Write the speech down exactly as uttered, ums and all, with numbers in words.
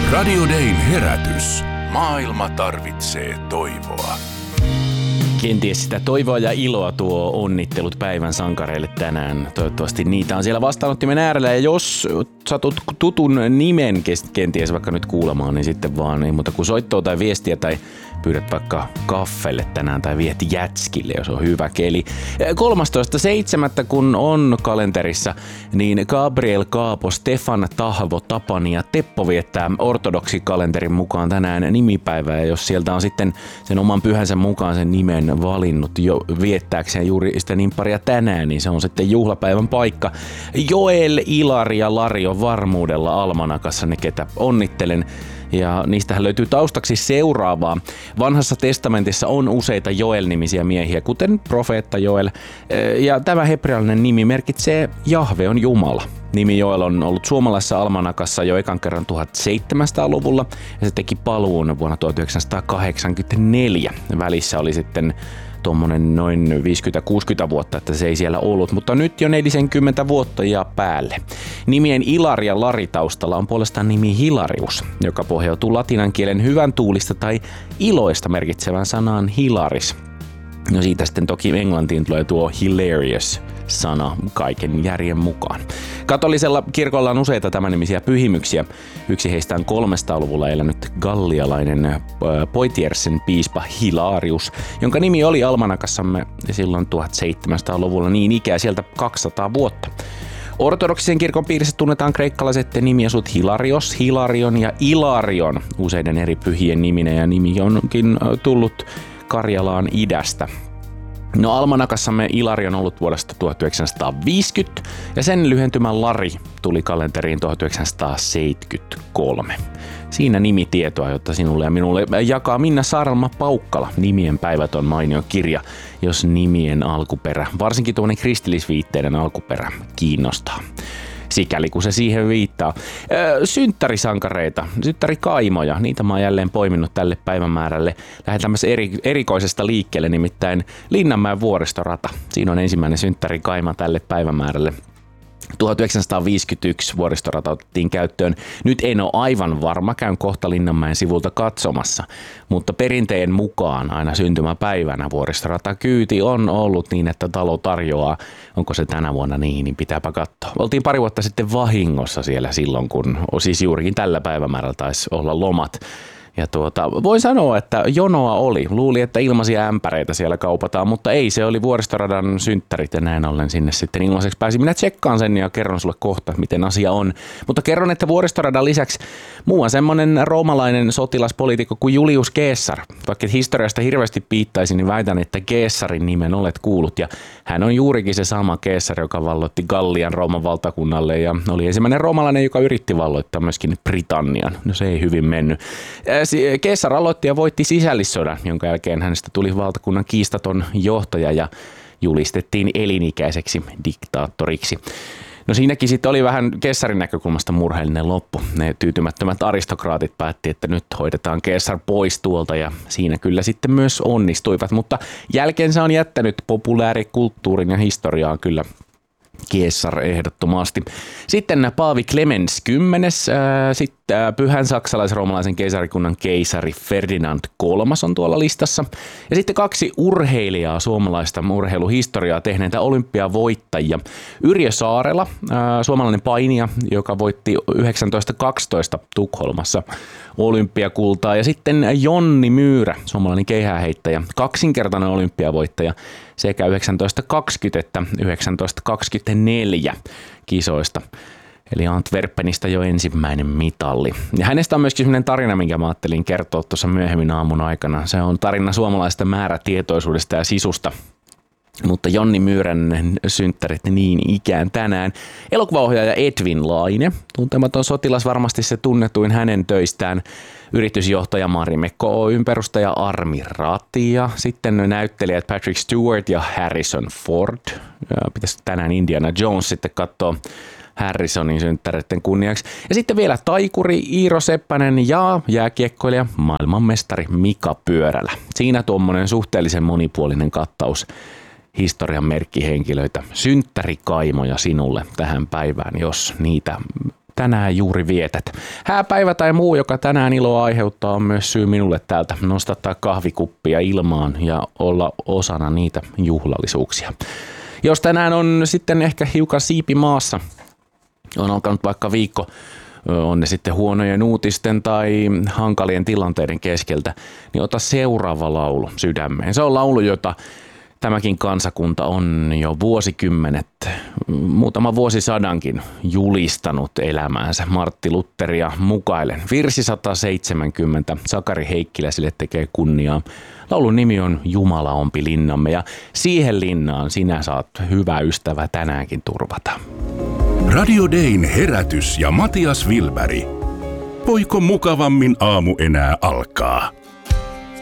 Radio Dayn herätys. Maailma tarvitsee toivoa. Kenties sitä toivoa ja iloa tuo onnittelut päivän sankareille tänään. Toivottavasti niitä on siellä vastaanottimen äärellä. Ja jos satut tutun nimen kenties vaikka nyt kuulemaan, niin sitten vaan ei muuta kuin soittoa tai viestiä tai pyydät vaikka kaffelle tänään tai viet jätskille, jos on hyvä keli. kolmastoista seitsemättä kun on kalenterissa, niin Gabriel Kaapo, Stefan Tahvo, Tapani ja Teppo viettää ortodoksikalenterin mukaan tänään nimipäivää. Ja jos sieltä on sitten sen oman pyhänsä mukaan sen nimen valinnut jo viettääkseen juuri sitä nimpparia tänään, niin se on sitten juhlapäivän paikka. Joel, Ilari ja Lari on varmuudella almanakassa ne, ketä onnittelen. Ja niistähän löytyy taustaksi seuraavaa. Vanhassa testamentissa on useita Joel-nimisiä miehiä, kuten profeetta Joel. Ja tämä hebrealainen nimi merkitsee Jahve on Jumala. Nimi Joel on ollut suomalaisessa almanakassa jo ekan kerran tuhatseitsemänsataaluvulla ja se teki paluun vuonna tuhatyhdeksänsataakahdeksankymmentäneljä. Välissä oli sitten tuommoinen noin viisikymmentä kuusikymmentä vuotta, että se ei siellä ollut, mutta nyt jo neljäkymmentä vuotta ja päälle. Nimien Ilari ja Lari taustalla on puolestaan nimi Hilarius, joka pohjautuu latinan kielen hyvän tuulista tai iloista merkitsevän sanaan hilaris. No siitä sitten toki englantiin tulee tuo hilarious sana kaiken järjen mukaan. Katolisella kirkolla on useita tämän nimisiä pyhimyksiä. Yksi heistä on kolmesataaluvulla elänyt gallialainen äh, Poitiersen piispa Hilarius, jonka nimi oli almanakassamme silloin tuhatseitsemänsataaluvulla niin ikää sieltä kaksisataa vuotta. Ortodoksisen kirkon piirissä tunnetaan kreikkalaiset nimiasut Hilarios, Hilarion ja Ilarion useiden eri pyhien niminä ja nimi onkin tullut Karjalaan idästä. No almanakassamme Ilari on ollut vuodesta tuhatyhdeksänsataaviisikymmentä ja sen lyhentymä Lari tuli kalenteriin tuhatyhdeksänsataaseitsemänkymmentäkolme. Siinä nimitietoa, jotta sinulle ja minulle jakaa Minna Saarelma Paukkala. Nimien päivät on mainio kirja, jos nimien alkuperä, varsinkin tuollainen kristillisviitteiden alkuperä, kiinnostaa. Sikäli kun se siihen viittaa. Öö, synttärisankareita, synttärikaimoja, niitä mä oon jälleen poiminnut tälle päivämäärälle. Lähdetään eri, erikoisesta liikkeelle, nimittäin Linnanmäen vuoristorata. Siinä on ensimmäinen synttärikaima tälle päivämäärälle. tuhatyhdeksänsataaviisikymmentäyksi vuoristorata otettiin käyttöön. Nyt en ole aivan varma, käyn kohta Linnanmäen sivulta katsomassa, mutta perinteen mukaan aina syntymäpäivänä vuoristoratakyyti on ollut niin, että talo tarjoaa. Onko se tänä vuonna niin, niin pitääpä katsoa. Oltiin pari vuotta sitten vahingossa siellä silloin, kun siis juurikin tällä päivämäärällä taisi olla lomat. Ja tuota, voin sanoa, että jonoa oli. Luuli, että ilmaisia ämpäreitä siellä kaupataan, mutta ei, se oli vuoristoradan synttärit ja näin ollen sinne sitten ilmaiseksi pääsin. Minä tsekkaan sen ja kerron sulle kohta, miten asia on. Mutta kerron, että vuoristoradan lisäksi muu semmoinen roomalainen sotilaspoliitikko kuin Julius Caesar. Vaikka historiasta hirveästi piittaisin, niin väitän, että Caesarin nimen olet kuullut. Ja hän on juurikin se sama Caesar, joka valloitti Gallian Rooman valtakunnalle ja oli ensimmäinen roomalainen, joka yritti valloittaa myöskin Britannian. No se ei hyvin mennyt. Caesar aloitti ja voitti sisällissodan, jonka jälkeen hänestä tuli valtakunnan kiistaton johtaja ja julistettiin elinikäiseksi diktaattoriksi. No siinäkin sitten oli vähän Caesarin näkökulmasta murheellinen loppu. Ne tyytymättömät aristokraatit päätti, että nyt hoidetaan Caesar pois tuolta ja siinä kyllä sitten myös onnistuivat, mutta jälkeensä on jättänyt populaarikulttuurin ja historiaa kyllä Caesar ehdottomasti. Sitten Paavi Clemens kymmenes, sitten pyhän saksalais-roomalaisen keisarikunnan keisari Ferdinand kolmas on tuolla listassa. Ja sitten kaksi urheilijaa suomalaista urheiluhistoriaa tehneitä olympiavoittajia. Yrjö Saarela, suomalainen painija, joka voitti yhdeksäntoista kaksitoista Tukholmassa olympiakultaa. Ja sitten Jonni Myyrä, suomalainen keihääheittäjä, kaksinkertainen olympiavoittaja sekä yhdeksäntoista kaksikymmentä että yhdeksäntoista kaksikymmentäneljä kisoista. Eli Antwerpenistä jo ensimmäinen mitalli. Ja hänestä on myöskin sellainen tarina, minkä mä ajattelin kertoa tuossa myöhemmin aamun aikana. Se on tarina suomalaisesta määrätietoisuudesta ja sisusta. Mutta Jonni Myyrän synttärit niin ikään tänään. Elokuvaohjaaja Edwin Laine, tuntematon sotilas, varmasti se tunnetuin hänen töistään. Yritysjohtaja Marimekko Oyn perustaja Armi Ratti ja sitten näyttelijät Patrick Stewart ja Harrison Ford. Pitäisi tänään Indiana Jones sitten katsoa Harrisonin synttäreiden kunniaksi. Ja sitten vielä taikuri Iiro Seppänen ja jääkiekkoilija maailmanmestari Mika Pyörälä. Siinä tuommoinen suhteellisen monipuolinen kattaus historian merkkihenkilöitä, synttärikaimoja sinulle tähän päivään, jos niitä tänään juuri vietät. Hääpäivä tai muu, joka tänään iloa aiheuttaa, on myös syy minulle täältä nostattaa kahvikuppia ilmaan ja olla osana niitä juhlallisuuksia. Jos tänään on sitten ehkä hiukan siipi maassa, on alkanut vaikka viikko, on ne sitten huonojen uutisten tai hankalien tilanteiden keskeltä, niin ota seuraava laulu sydämeen. Se on laulu, jota tämäkin kansakunta on jo vuosikymmenet, muutama vuosisadankin julistanut elämäänsä Martti Lutheria mukaillen. Virsi sata seitsemänkymmentä, Sakari Heikkilä sille tekee kunniaa. Laulun nimi on Jumala ompi linnamme ja siihen linnaan sinä saat, hyvä ystävä, tänäänkin turvata. Radio Dayn herätys ja Matias Wilberg. Voiko mukavammin aamu enää alkaa?